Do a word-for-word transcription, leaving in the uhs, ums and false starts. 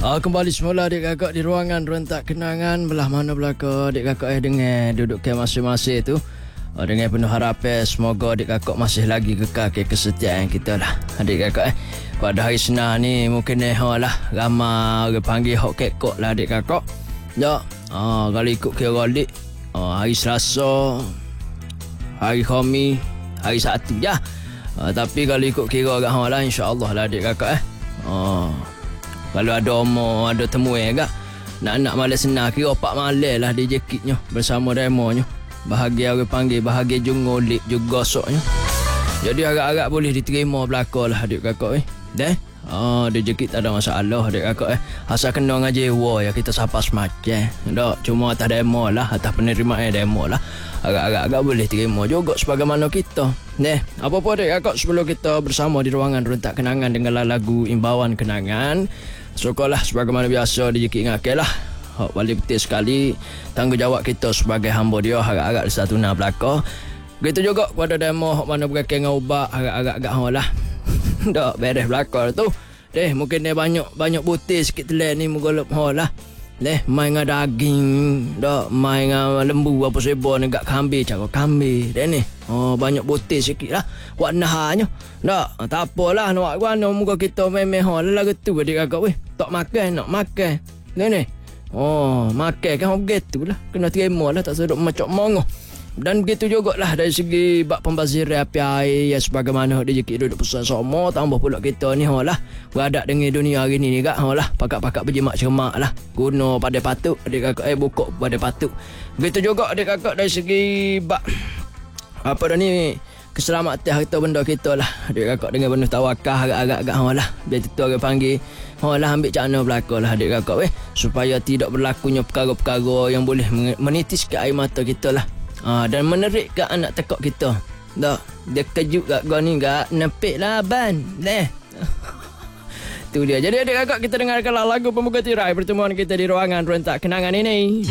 Ah, kembali semula adik kakak di ruangan rentak kenangan. Belah mana belaka adik kakak eh dengar duduk ke masing-masing tu. Ah, dengan penuh harapan semoga adik kakak masih lagi kekal ke kesetiaan kita lah adik kakak eh. Pada hari Senin ni mungkin eh lah ramai orang panggil hok kekok lah adik kakak. Ya, ah, kalau ikut kira adik ah, hari Selasa, hari Khamis, hari Sabtu je. Ah, tapi kalau ikut kira agak hang lah insya-Allah lah adik kakak eh. Ah, kalau ada omor, ada temu eh agak nak-nak malam senang kira opak malam lah dia jekitnya bersama demonya. Bahagia orang panggil bahagia jungolik juga soknya. Jadi agak-agak boleh diterima belaka lah adik kakak eh. Dah. Ah, dia jekit tak ada masalah adik kakak eh. Asal kena ngaji wa ya kita sapa semacam. Tak cuma atas demo lah, atas penerimaan demo lah. Agak-agak boleh terima juga sebagaimana kita. Nih, apa-apa adik kakak sebelum kita bersama di ruangan rentak kenangan dengan lagu imbauan kenangan. Syukurlah sebagaimana biasa dijekit ngakil lah. Hak paling penting sekali tanggungjawab kita sebagai hamba dia agak-agak satu nak belaka. Begitu juga kepada demo hak mana berkaitan dengan ubat agak-agak hang lah. Dak beres belaka tu. Deh mungkin dia banyak banyak putih sikit telan ni menggolop hang lah. Leh main dengan daging, dak main dengan lembu apa sebo negak kambing cara kambing. Deh ni. Oh banyak putih sikit lah. Warnanya. Dak tak apalah nak guna muka kita memeh hang lah gitu adik kakak weh. Tak makan nak makan. Ni ni. Oh, makan kan begitu lah. Kena terima lah tak sedap macam mongoh. Dan begitu juga lah dari segi bak pembaziran api air ya sebagaimana dia jekit duduk pusat sama tambah pula kita ni lah beradak dengan dunia hari ni ni kak lah pakak-pakak berjimat cermak lah guna pada patuk adik kakak eh buka pada patuk. Begitu juga adik kakak dari segi bak apa dah ni keselamatan harta benda kita lah adik kakak dengan penuh tawakal agak-agak lah biar tu orang panggil lah ambil cakna belaka lah adik kakak weh supaya tidak berlakunya perkara-perkara yang boleh menitiskan air mata kita lah. Ah, dan menerik ke anak tekok kita. Dah, dia kejut kat gua ni gak nepek lah ban. Leh. Tu dia. Jadi adik kakak kita dengarkanlah lagu pembuka tirai pertemuan kita di ruangan rentak kenangan ini.